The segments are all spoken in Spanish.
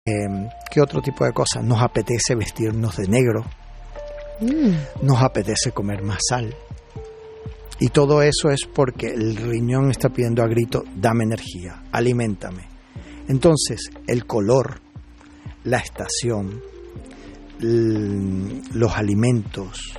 ¿Qué otro tipo de cosas? Nos apetece vestirnos de negro, nos apetece comer más sal. Y todo eso es porque el riñón está pidiendo a grito, dame energía, aliméntame. Entonces, el color, la estación, los alimentos,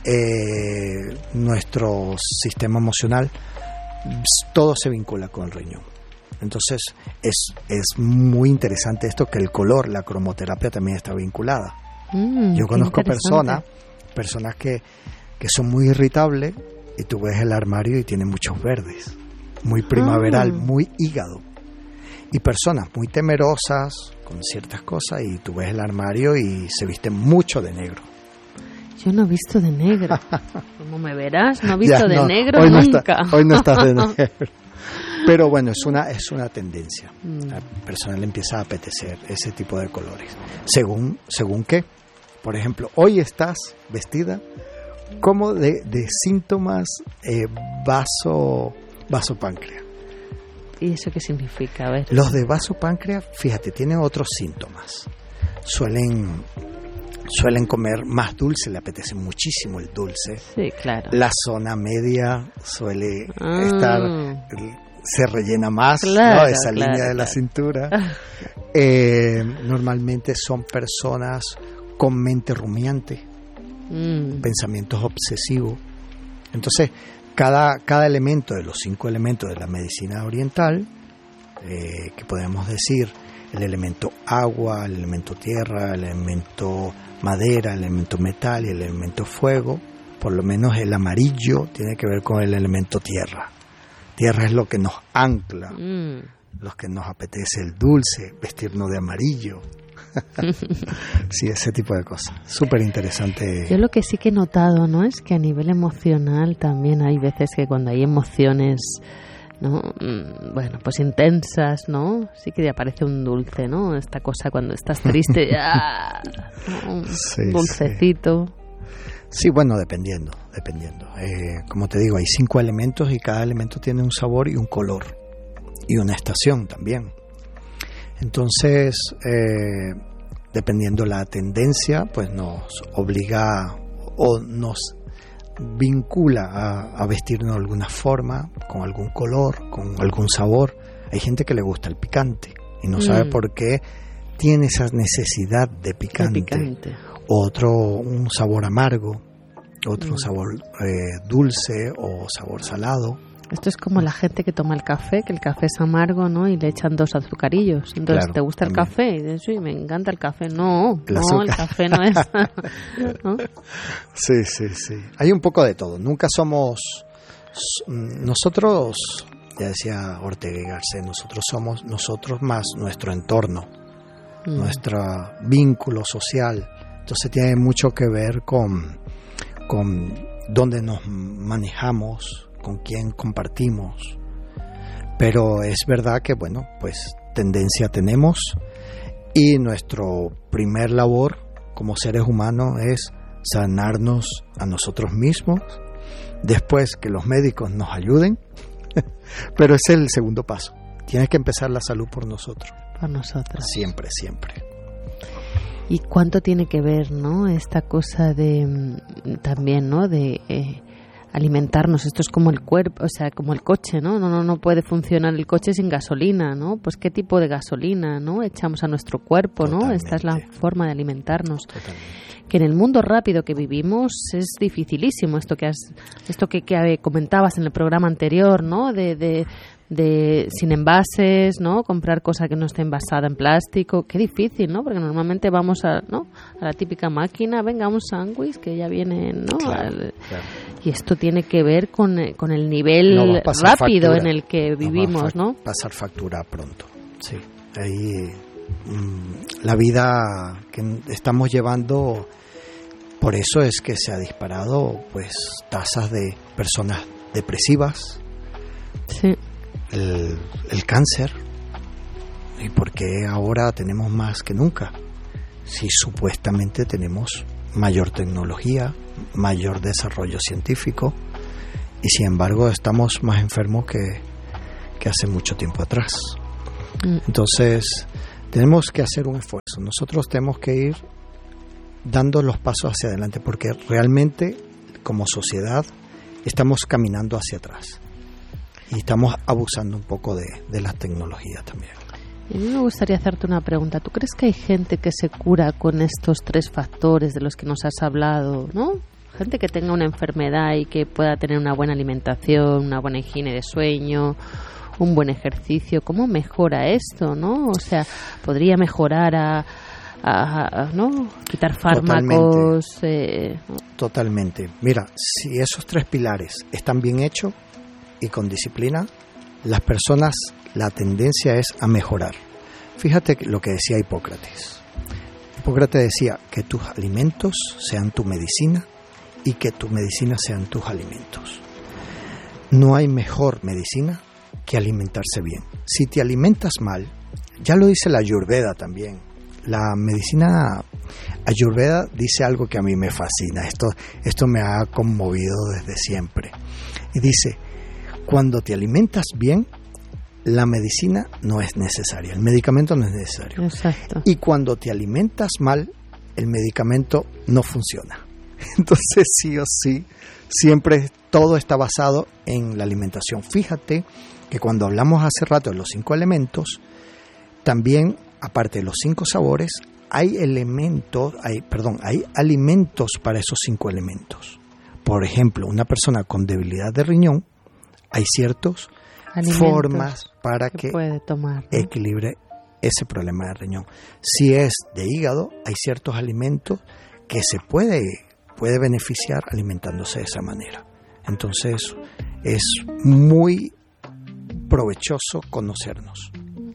nuestro sistema emocional, todo se vincula con el riñón. Entonces, es muy interesante esto, que el color, la cromoterapia también está vinculada. Yo conozco personas que son muy irritables, y tú ves el armario y tiene muchos verdes, muy primaveral, muy hígado. Y personas muy temerosas con ciertas cosas, y tú ves el armario y se visten mucho de negro. Yo no he visto de negro. ¿Cómo me verás? No he visto de negro hoy nunca. Hoy no estás de negro. Pero bueno, es una tendencia. A la persona le empieza a apetecer ese tipo de colores. ¿Según qué? Por ejemplo, hoy estás vestida como de síntomas vasopáncreas. ¿Y eso qué significa? A ver. Los de vasopáncreas, fíjate, tienen otros síntomas. Suelen comer más dulce, le apetece muchísimo el dulce. Sí, claro. La zona media suele estar, se rellena más, claro, ¿no? Esa línea de la cintura. Normalmente son personas con mente rumiante, pensamientos obsesivos. Entonces, cada elemento de los 5 elementos de la medicina oriental, que podemos decir el elemento agua, el elemento tierra, el elemento madera, el elemento metal y el elemento fuego, por lo menos el amarillo tiene que ver con el elemento tierra. Tierra es lo que nos ancla, lo que nos apetece el dulce, vestirnos de amarillo. Sí, ese tipo de cosas. Súper interesante. Yo lo que sí que he notado, ¿no?, es que a nivel emocional también hay veces que cuando hay emociones, ¿no?, bueno, pues intensas, ¿no?, sí que aparece un dulce, ¿no? Esta cosa cuando estás triste, un dulcecito. Sí, bueno, dependiendo. Como te digo, hay 5 elementos y cada elemento tiene un sabor y un color y una estación también. Entonces, dependiendo la tendencia, pues nos obliga o nos vincula a vestirnos de alguna forma, con algún color, con algún sabor. Hay gente que le gusta el picante y no sabe por qué tiene esa necesidad de picante. Otro un sabor amargo, otro un sabor dulce o sabor salado. Esto es como la gente que toma el café, que el café es amargo, ¿no?, y le echan 2 azucarillos. Entonces, claro, ¿te gusta también el café? Y dices, sí, me encanta el café. No, el café no es. ¿No? Sí. Hay un poco de todo. Nunca somos nosotros, ya decía Ortega y Gasset, nosotros somos nosotros más nuestro entorno, nuestro vínculo social. Entonces tiene mucho que ver con dónde nos manejamos, con quién compartimos. Pero es verdad que, bueno, pues tendencia tenemos, y nuestro primer labor como seres humanos es sanarnos a nosotros mismos, después que los médicos nos ayuden, pero es el segundo paso. Tienes que empezar la salud por nosotros. Por nosotros. Siempre. ¿Y cuánto tiene que ver, ¿no?, esta cosa de también, ¿no?, de alimentarnos? Esto es como el cuerpo, o sea, como el coche, ¿no? No puede funcionar el coche sin gasolina, ¿no? Pues qué tipo de gasolina, ¿no?, echamos a nuestro cuerpo, ¿no? Totalmente. Esta es la forma de alimentarnos. Totalmente. Que en el mundo rápido que vivimos es dificilísimo esto que comentabas en el programa anterior, ¿no? De sin envases, ¿no? Comprar cosa que no esté envasada en plástico. Qué difícil, ¿no? Porque normalmente vamos a la típica máquina, venga, un sándwich que ya viene, ¿no? Claro. Y esto tiene que ver con el nivel rápido en el que vivimos, ¿no? Pasar factura pronto, sí. Ahí la vida que estamos llevando, por eso es que se ha disparado, pues, tasas de personas depresivas. Sí. El cáncer. ¿Y por qué ahora tenemos más que nunca? Si supuestamente tenemos mayor tecnología, mayor desarrollo científico, y sin embargo estamos más enfermos que hace mucho tiempo atrás. Entonces, tenemos que hacer un esfuerzo. Nosotros tenemos que ir dando los pasos hacia adelante, porque realmente como sociedad estamos caminando hacia atrás y estamos abusando un poco de las tecnologías también. A mí me gustaría hacerte una pregunta. ¿Tú crees que hay gente que se cura con estos 3 factores de los que nos has hablado, ¿no? Gente que tenga una enfermedad y que pueda tener una buena alimentación, una buena higiene de sueño, un buen ejercicio. ¿Cómo mejora esto, no? O sea, ¿podría mejorar ¿no? Quitar fármacos? Totalmente. Mira, si esos 3 pilares están bien hechos y con disciplina, las personas, la tendencia es a mejorar. Fíjate lo que decía Hipócrates. Hipócrates decía que tus alimentos sean tu medicina y que tu medicina sean tus alimentos. No hay mejor medicina que alimentarse bien. Si te alimentas mal, ya lo dice la Ayurveda también. La medicina Ayurveda dice algo que a mí me fascina. Esto me ha conmovido desde siempre. Y dice, cuando te alimentas bien, la medicina no es necesaria, el medicamento no es necesario. Exacto. Y cuando te alimentas mal, el medicamento no funciona. Entonces, sí o sí, siempre todo está basado en la alimentación. Fíjate que cuando hablamos hace rato de los 5 elementos, también, aparte de los 5 sabores, hay alimentos para esos 5 elementos. Por ejemplo, una persona con debilidad de riñón, hay ciertas formas para que puede tomar, ¿no? Equilibre ese problema de riñón. Si es de hígado, hay ciertos alimentos que se puede beneficiar alimentándose de esa manera. Entonces, es muy provechoso conocernos.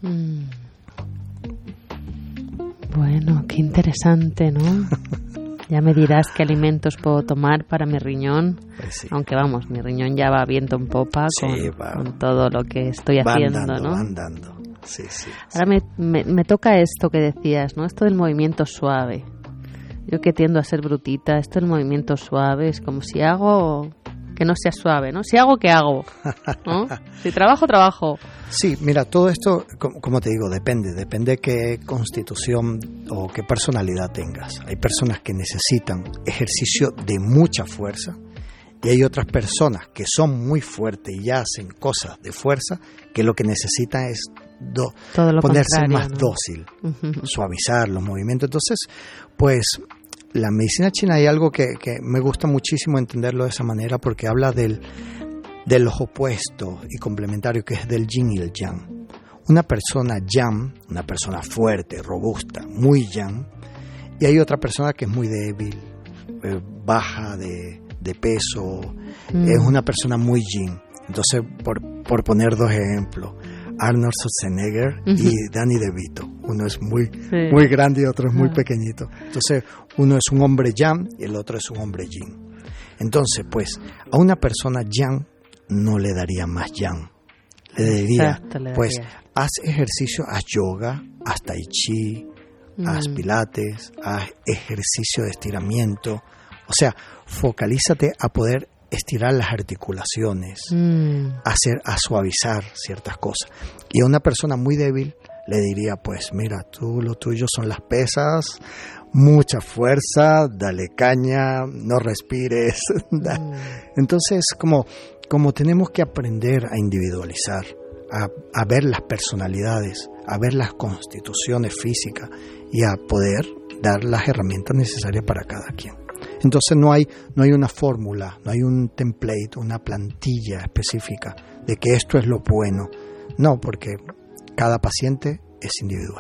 Bueno, qué interesante, ¿no? Ya me dirás qué alimentos puedo tomar para mi riñón. Pues sí. Aunque vamos, mi riñón ya va viento en popa con todo lo que estoy haciendo, ¿no? Va andando. Sí. Ahora me toca esto que decías, ¿no? Esto del movimiento suave. Yo que tiendo a ser brutita, esto del movimiento suave es como si hago que no sea suave, ¿no? Si hago, ¿qué hago? ¿No? Si trabajo. Sí, mira, todo esto, como te digo, depende qué constitución o qué personalidad tengas. Hay personas que necesitan ejercicio de mucha fuerza y hay otras personas que son muy fuertes y ya hacen cosas de fuerza que lo que necesitan es ponerse más, ¿no? Dócil, suavizar los movimientos. Entonces, pues la medicina china hay algo que me gusta muchísimo entenderlo de esa manera, porque habla de los opuestos y complementarios, que es del yin y el yang. Una persona yang, una persona fuerte, robusta, muy yang, y hay otra persona que es muy débil, baja de peso, es una persona muy yin. Entonces, por poner 2 ejemplos, Arnold Schwarzenegger y Danny DeVito. Uno es muy grande y otro es muy pequeñito. Entonces, uno es un hombre yang y el otro es un hombre yin. Entonces, pues, a una persona yang no le daría más yang. Le diría, pues, haz ejercicio, haz yoga, haz tai chi, haz pilates, haz ejercicio de estiramiento. O sea, focalízate a poder estirar las articulaciones, a suavizar ciertas cosas. Y a una persona muy débil le diría, pues mira, lo tuyo son las pesas, mucha fuerza, dale caña, no respires. Entonces, como tenemos que aprender a individualizar, a ver las personalidades, a ver las constituciones físicas y a poder dar las herramientas necesarias para cada quien. Entonces no hay una fórmula, no hay un template, una plantilla específica de que esto es lo bueno. No, porque cada paciente es individual.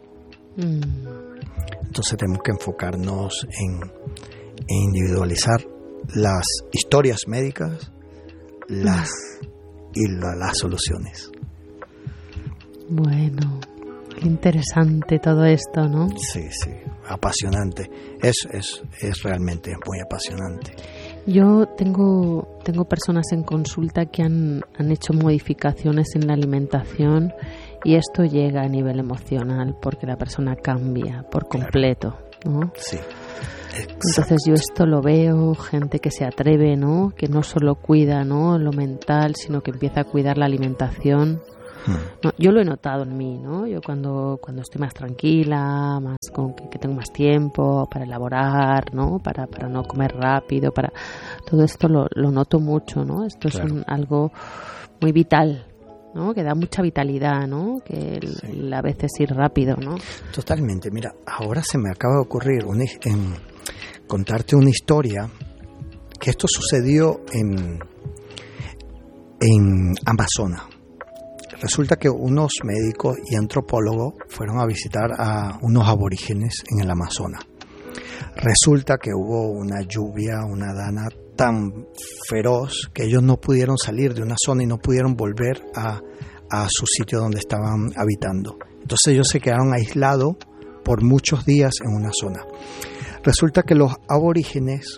Entonces tenemos que enfocarnos en individualizar las historias médicas y las soluciones. Bueno, qué interesante todo esto, ¿no? Sí, apasionante. Es realmente muy apasionante. Yo tengo personas en consulta que han hecho modificaciones en la alimentación y esto llega a nivel emocional porque la persona cambia por completo, ¿no? Sí. Exacto. Entonces yo esto lo veo, gente que se atreve, ¿no? Que no solo cuida, ¿no?, lo mental, sino que empieza a cuidar la alimentación. No, yo lo he notado en mí, ¿no? Yo cuando estoy más tranquila, más con que tengo más tiempo para elaborar, ¿no? Para no comer rápido, para todo esto lo noto mucho, ¿no? Esto es algo muy vital, ¿no? Que da mucha vitalidad, ¿no? Que a veces ir rápido, ¿no? Totalmente. Mira, ahora se me acaba de ocurrir contarte una historia que esto sucedió en Amazonas. Resulta que unos médicos y antropólogos fueron a visitar a unos aborígenes en el Amazonas. Resulta que hubo una lluvia, una dana tan feroz que ellos no pudieron salir de una zona y no pudieron volver a su sitio donde estaban habitando. Entonces ellos se quedaron aislados por muchos días en una zona. Resulta que los aborígenes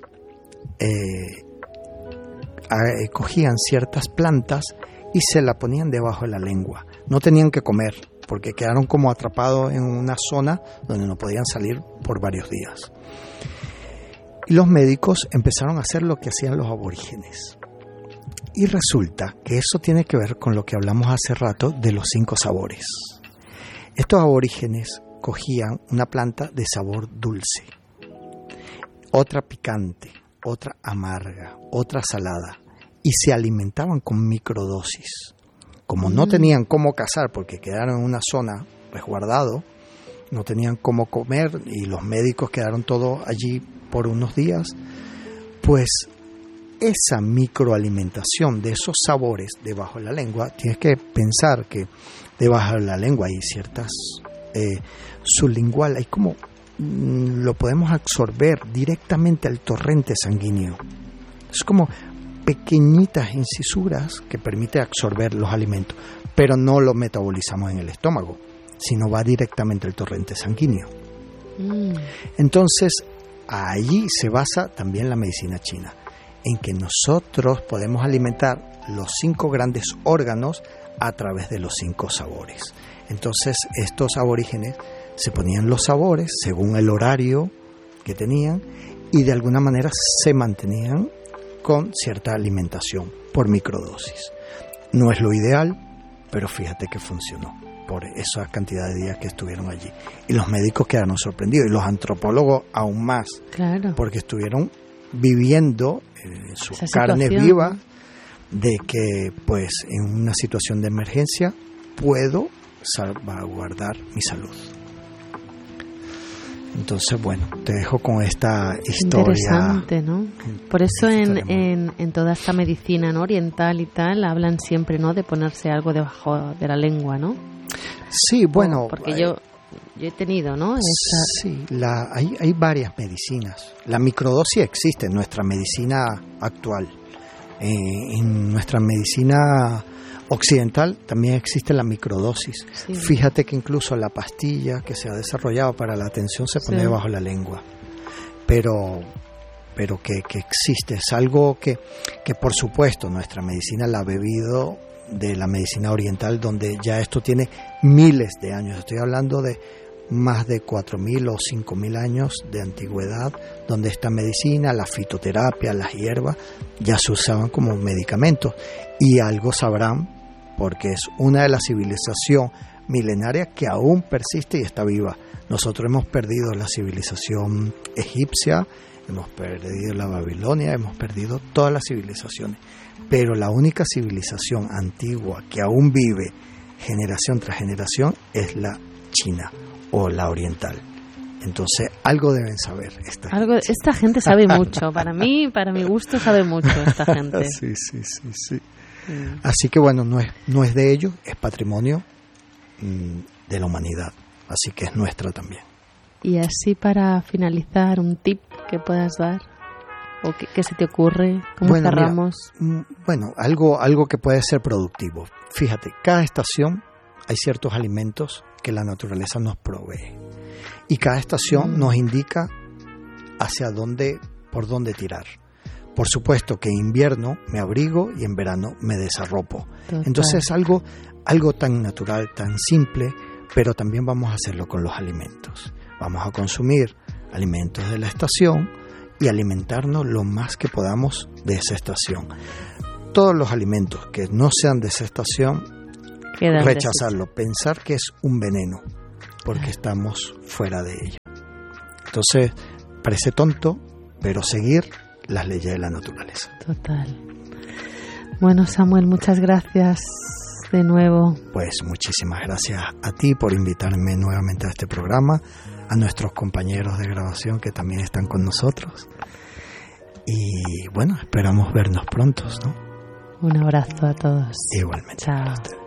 cogían ciertas plantas y se la ponían debajo de la lengua. No tenían que comer porque quedaron como atrapados en una zona donde no podían salir por varios días. Y los médicos empezaron a hacer lo que hacían los aborígenes. Y resulta que eso tiene que ver con lo que hablamos hace rato de los 5 sabores. Estos aborígenes cogían una planta de sabor dulce, otra picante, otra amarga, otra salada, y se alimentaban con microdosis. Como no tenían cómo cazar porque quedaron en una zona resguardado, no tenían cómo comer y los médicos quedaron todos allí por unos días, pues esa microalimentación de esos sabores debajo de la lengua, tienes que pensar que debajo de la lengua hay ciertas sublingual, hay como lo podemos absorber directamente al torrente sanguíneo. Es como pequeñitas incisuras que permite absorber los alimentos, pero no lo metabolizamos en el estómago, sino va directamente al torrente sanguíneo. Entonces, allí se basa también la medicina china, en que nosotros podemos alimentar los 5 grandes órganos a través de los 5 sabores. Entonces, estos aborígenes se ponían los sabores según el horario que tenían y de alguna manera se mantenían con cierta alimentación por microdosis. No es lo ideal, pero fíjate que funcionó por esa cantidad de días que estuvieron allí. Y los médicos quedaron sorprendidos, y los antropólogos aún más, claro, porque estuvieron viviendo su carne viva de que pues en una situación de emergencia puedo salvaguardar mi salud. Entonces, bueno, te dejo con esta historia. Interesante, ¿no? Por eso en toda esta medicina, ¿no?, oriental y tal, hablan siempre, ¿no?, de ponerse algo debajo de la lengua, ¿no? Sí, bueno. Porque yo he tenido, ¿no? Sí, hay varias medicinas. La microdosis existe en nuestra medicina actual. En nuestra medicina occidental también existe la microdosis. Sí. Fíjate que incluso la pastilla que se ha desarrollado para la atención se pone debajo de la lengua. Pero que existe, es algo que por supuesto nuestra medicina la ha bebido de la medicina oriental, donde ya esto tiene miles de años. Estoy hablando de más de 4.000 o 5.000 años de antigüedad, donde esta medicina, la fitoterapia, las hierbas, ya se usaban como medicamentos. Y algo sabrán, porque es una de las civilizaciones milenarias que aún persiste y está viva. Nosotros hemos perdido la civilización egipcia, hemos perdido la Babilonia, hemos perdido todas las civilizaciones. Pero la única civilización antigua que aún vive generación tras generación es la China o la oriental. Entonces, algo deben saber esta gente sabe mucho. Para mi gusto sabe mucho esta gente. Sí. Así que bueno, no es de ellos, es patrimonio de la humanidad. Así que es nuestra también. Y así para finalizar, un tip que puedas dar. ¿O qué se te ocurre? ¿Cómo cerramos? Mira, bueno, algo que puede ser productivo. Fíjate, cada estación hay ciertos alimentos que la naturaleza nos provee. Y cada estación nos indica por dónde tirar. Por supuesto que en invierno me abrigo y en verano me desarropo. Total. Entonces es algo tan natural, tan simple, pero también vamos a hacerlo con los alimentos. Vamos a consumir alimentos de la estación y alimentarnos lo más que podamos de esa estación. Todos los alimentos que no sean de esa estación, rechazarlo, pensar que es un veneno, porque estamos fuera de ello. Entonces, parece tonto, pero seguir las leyes de la naturaleza. Total. Bueno, Samuel, muchas gracias de nuevo. Pues muchísimas gracias a ti por invitarme nuevamente a este programa, a nuestros compañeros de grabación que también están con nosotros. Y bueno, esperamos vernos pronto, ¿no? Un abrazo a todos. Igualmente. Chao. Para ustedes.